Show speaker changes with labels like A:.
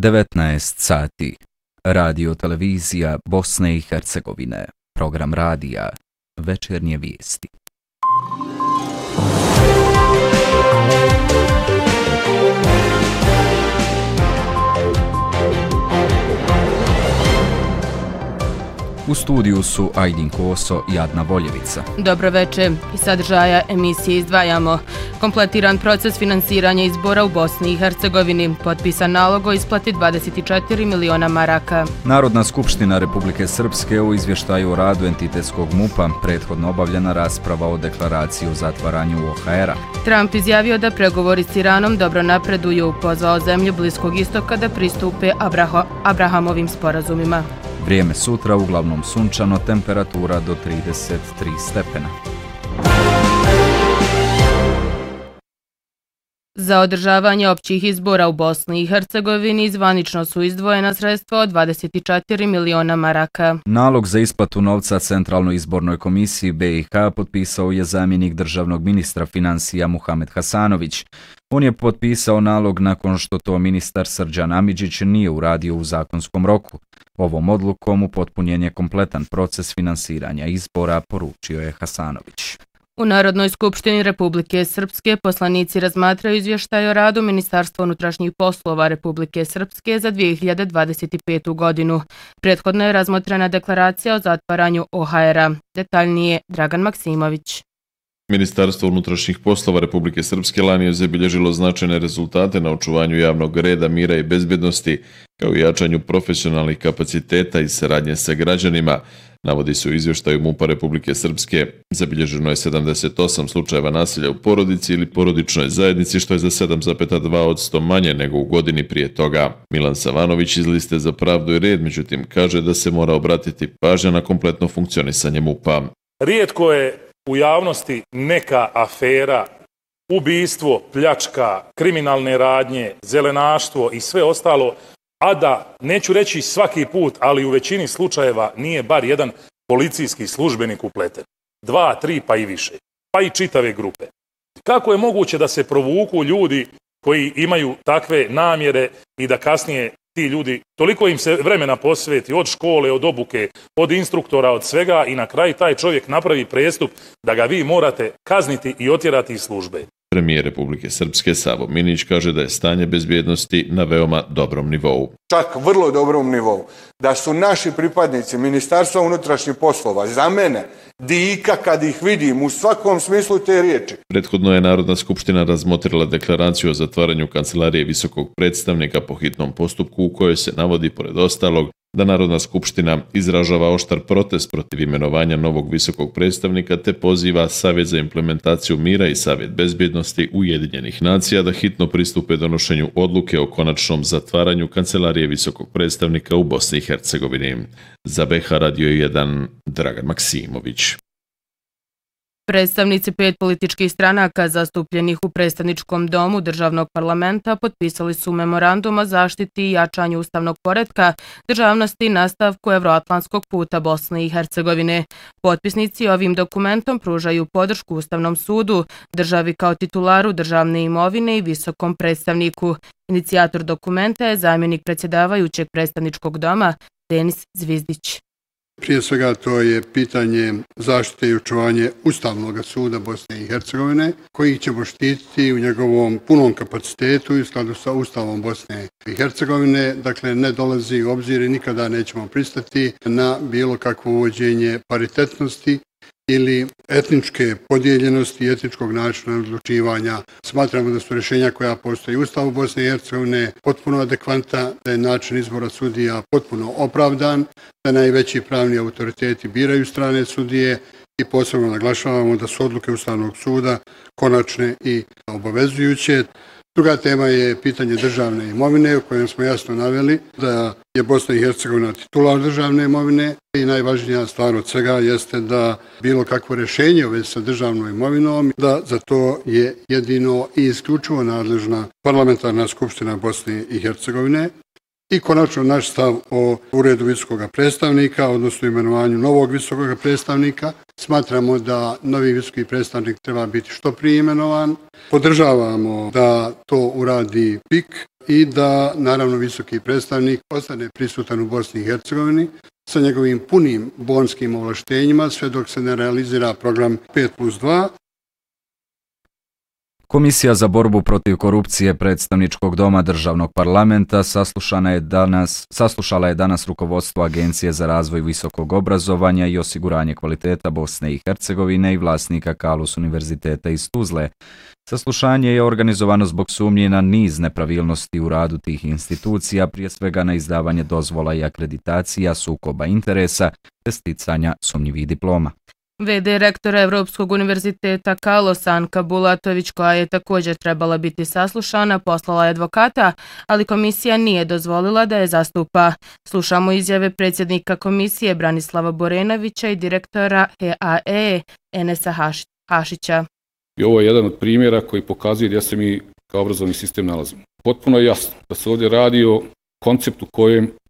A: 19 sati. Radio televizija Bosne i Hercegovine. Program radija. Večernje vijesti. U studiju su Ajdin Koso i Adna Voljevica.
B: Dobro večer. Iz sadržaja emisije izdvajamo. Kompletiran proces finansiranja izbora u Bosni i Hercegovini. Potpisan nalog o isplati 24 miliona maraka.
A: Narodna skupština Republike Srpske u izvještaju o radu entitetskog MUP-a prethodno obavljena rasprava o deklaraciji o zatvaranju OHR-a.
B: Trump izjavio da pregovori s Iranom dobro napreduju, pozvao zemlju Bliskog istoka da pristupe Abrahamovim sporazumima.
A: Vrijeme sutra uglavnom sunčano, temperatura do 33 stepena.
B: Za održavanje općih izbora u Bosni i Hercegovini zvanično su izdvojena sredstva od 24 miliona maraka.
A: Nalog za isplatu novca Centralnoj izbornoj komisiji BiH potpisao je zamjenik državnog ministra financija Muhamed Hasanović. On je potpisao nalog nakon što to ministar Srđan Amidžić nije uradio u zakonskom roku. Ovom odlukom upotpunjen je kompletan proces finansiranja izbora, poručio je Hasanović.
B: U Narodnoj skupštini Republike Srpske poslanici razmatraju izvještaj o radu Ministarstva unutrašnjih poslova Republike Srpske za 2025. godinu. Prethodno je razmotrena deklaracija o zatvaranju OHR-a. Detaljnije Dragan Maksimović.
C: Ministarstvo unutrašnjih poslova Republike Srpske lani je zabilježilo značajne rezultate na očuvanju javnog reda, mira i bezbednosti, kao i jačanju profesionalnih kapaciteta i saradnje sa građanima. Navodi se u izvještaju MUP-a Republike Srpske. Zabilježeno je 78 slučajeva nasilja u porodici ili porodičnoj zajednici, što je za 7,2% manje nego u godini prije toga. Milan Savanović iz Liste za pravdu i red, međutim, kaže da se mora obratiti pažnja na kompletno funkcionisanje MUP-a.
D: Rijetko je u javnosti neka afera, ubistvo, pljačka, kriminalne radnje, zelenaštvo i sve ostalo, a da, neću reći svaki put, ali u većini slučajeva nije bar jedan policijski službenik upleten. 2, 3 pa i više, pa i čitave grupe. Kako je moguće da se provuku ljudi koji imaju takve namjere i da kasnije ti ljudi, toliko im se vremena posveti od škole, od obuke, od instruktora, od svega i na kraju taj čovjek napravi prestup da ga vi morate kazniti i otjerati iz službe.
C: Premijer Republike Srpske Savo Minić kaže da je stanje bezbjednosti na veoma dobrom nivou.
E: Čak vrlo dobrom nivou. Da su naši pripadnici Ministarstva unutrašnjih poslova za mene dika kad ih vidim u svakom smislu te riječi.
C: Prethodno je Narodna skupština razmotrila deklaraciju o zatvaranju kancelarije visokog predstavnika po hitnom postupku u kojoj se navodi, pored ostalog, da Narodna skupština izražava oštar protest protiv imenovanja novog visokog predstavnika te poziva Savjet za implementaciju mira i Savjet bezbjednosti Ujedinjenih nacija da hitno pristupe donošenju odluke o konačnom zatvaranju kancelarije visokog predstavnika u Bosni i Hercegovini. Za BiH Radio 1 Dragan Maksimović.
B: Predstavnici 5 političkih stranaka zastupljenih u predstavničkom domu državnog parlamenta potpisali su memorandum o zaštiti i jačanju ustavnog poretka, državnosti i nastavku evroatlantskog puta Bosne i Hercegovine. Potpisnici ovim dokumentom pružaju podršku Ustavnom sudu, državi kao titularu državne imovine i visokom predstavniku. Inicijator dokumenta je zamjenik predsjedavajućeg predstavničkog doma Denis Zvizdić.
F: Prije svega to je pitanje zaštite i očuvanje Ustavnog suda Bosne i Hercegovine, koji ćemo štititi u njegovom punom kapacitetu i u skladu sa Ustavom Bosne i Hercegovine. Dakle, ne dolazi u obzir i nikada nećemo pristati na bilo kakvo uvođenje paritetnosti ili etničke podijeljenosti i etničkog načina odlučivanja. Smatramo da su rješenja koja postoji u Ustavu Bosne i Hercegovine potpuno adekvantna, da je način izbora sudija potpuno opravdan, da najveći pravni autoriteti biraju strane sudije i posebno naglašavamo da su odluke Ustavnog suda konačne i obavezujuće. Druga tema je pitanje državne imovine, u kojem smo jasno naveli da je Bosna i Hercegovina titular državne imovine i najvažnija stvar od svega jeste da bilo kakvo rješenje u vezi sa državnom imovinom, da za to je jedino i isključivo nadležna Parlamentarna skupština Bosne i Hercegovine. I konačno naš stav o uredu visokog predstavnika, odnosno imenovanju novog visokog predstavnika. Smatramo da novi visoki predstavnik treba biti što prije imenovan. Podržavamo da to uradi PIK, i da naravno visoki predstavnik ostane prisutan u Bosni i Hercegovini sa njegovim punim bonskim ovlaštenjima sve dok se ne realizira program 5+2.
A: Komisija za borbu protiv korupcije predstavničkog doma državnog parlamenta saslušala je danas rukovodstvo Agencije za razvoj visokog obrazovanja i osiguranje kvaliteta Bosne i Hercegovine i vlasnika Kalus univerziteta iz Tuzle. Saslušanje je organizovano zbog sumnje na niz nepravilnosti u radu tih institucija, prije svega na izdavanje dozvola i akreditacija, sukoba interesa te sticanja sumnjivih diploma.
B: V.d. rektora Evropskog univerziteta Kalos Anka Bulatović, koja je također trebala biti saslušana, poslala je advokata, ali komisija nije dozvolila da je zastupa. Slušamo izjave predsjednika komisije Branislava Borenovića i direktora EAE Enesa Hašića.
G: I ovo je jedan od primjera koji pokazuje gdje se mi kao obrazovni sistem nalazimo. Potpuno je jasno da se ovdje radi o konceptu kojem